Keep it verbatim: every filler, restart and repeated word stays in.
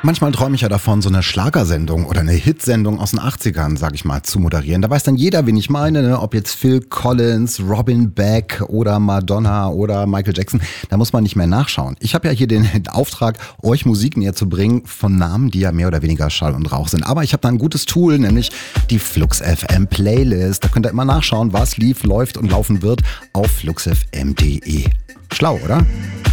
Manchmal träume ich ja davon, so eine Schlagersendung oder eine Hitsendung aus den achtzigern, sag ich mal, zu moderieren. Da weiß dann jeder, wen ich meine, ne? Ob jetzt Phil Collins, Robin Beck oder Madonna oder Michael Jackson. Da muss man nicht mehr nachschauen. Ich habe ja hier den Auftrag, euch Musik näher zu bringen von Namen, die ja mehr oder weniger Schall und Rauch sind. Aber ich habe da ein gutes Tool, nämlich die Flux F M Playlist. Da könnt ihr immer nachschauen, was lief, läuft und laufen wird auf flux f m punkt d e. Schlau, oder?